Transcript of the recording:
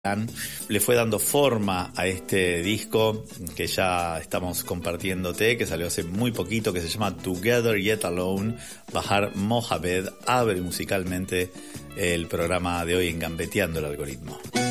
le fue dando forma a este disco que ya estamos compartiéndote, que salió hace muy poquito, que se llama Together Yet Alone. Bahar Mohabed abre musicalmente el programa de hoy en Gambeteando el Algoritmo.